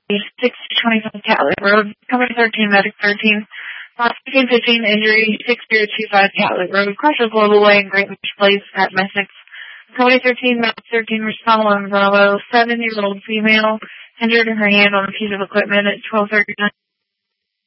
625 Catlett Road, Company 13, Medic 13, Loss 1515, injury 6025 Catlett Road, Crusher Global Way in Great Beach Place at Messex. Company 13, Medic 13, respond on Bravo, 7-year-old female, injured in her hand on a piece of equipment at 12:39.